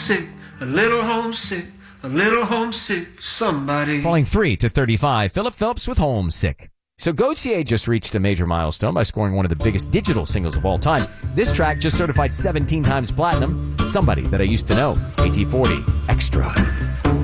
homesick, a little homesick, a little homesick for somebody. Falling 3 to 35. Philip Phillips with Homesick. So Gautier just reached a major milestone by scoring one of the biggest digital singles of all time. This track just certified 17 times platinum. Somebody That I Used to Know. AT40 Extra.